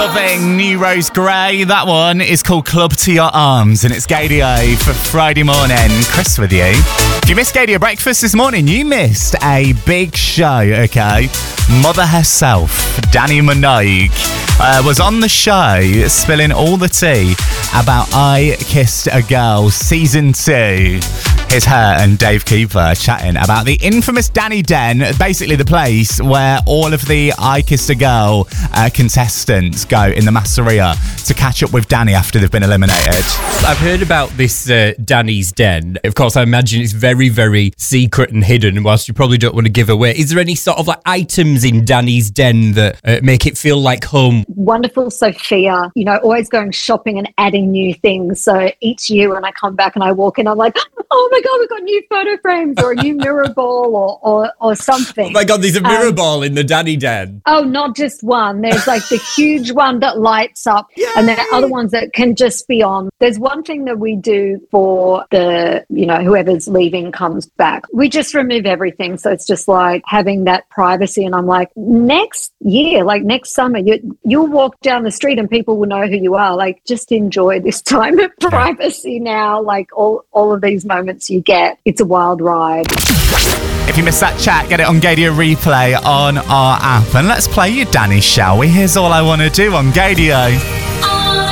Loving New Rose Grey. That one is called Club to Your Arms, and it's Gaydio for Friday morning. Chris with you. If you missed Gaydio Breakfast this morning, you missed a big show, okay? Mother herself, Dannii Minogue, was on the show spilling all the tea about I Kissed a Girl Season 2. Here's her and Dave Cooper chatting about the infamous Dannii Den, basically the place where all of the I Kissed a Girl contestants go in the Masseria to catch up with Dannii after they've been eliminated. I've heard about this Danny's Den. Of course, I imagine it's very, very secret and hidden, whilst you probably don't want to give away. Is there any sort of like items in Danny's Den that make it feel like home? Wonderful Sophia, always going shopping and adding new things. So each year when I come back and I walk in, I'm like, oh my God, we've got new photo frames or a new mirror ball or something. Oh my God, there's a mirror ball in the Dannii Den. Oh, not just one. There's like the huge one that lights up. Yay! And there are other ones that can just be on. There's one thing that we do for the, whoever's leaving comes back. We just remove everything. So it's just like having that privacy. And I'm like, next year, like next summer, you'll walk down the street and people will know who you are. Like, just enjoy this time of privacy now. Like all of these moments you get, it's a wild ride. If you missed that chat, get it on Gaydio Replay on our app. And let's play you Dannii, shall we? Here's All I Want to Do on Gaydio.